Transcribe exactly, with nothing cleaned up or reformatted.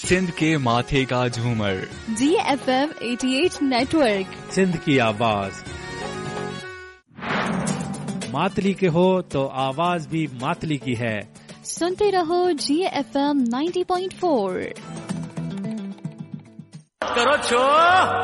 सिंध के माथे का झूमर, जी एफ एम अठासी नेटवर्क, सिंध की आवाज। मातली के हो तो आवाज भी मातली की है। सुनते रहो जी एफ एम नब्बे पॉइंट चार। करो छो